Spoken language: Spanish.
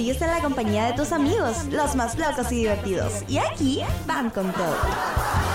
sigues en la compañía de tus amigos, los más locos y divertidos. Y aquí van con todo.